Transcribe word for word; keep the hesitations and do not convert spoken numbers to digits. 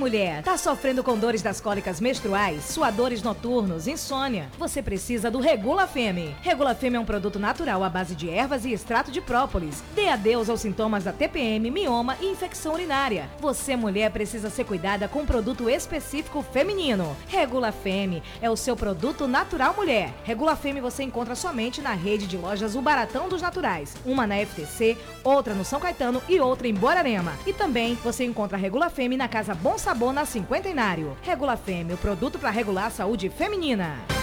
mulher, tá sofrendo com dores das cólicas menstruais, suadores noturnos, insônia? Você precisa do Regula Femme. Regula Femme é um produto natural à base de ervas e extrato de própolis. Dê adeus aos sintomas da T P M, mioma e infecção urinária. Você, mulher, precisa ser cuidada com um produto específico feminino. Regula Femme é o seu produto natural mulher. Regula Femme você encontra somente na rede de lojas O Baratão dos Naturais. Uma na F T C, outra no São Caetano e outra em Borarema. E também você encontra a Regula Femme na Casa Bom Sabor, na Cinquentenário. Regula Femme, o produto para regular a saúde feminina.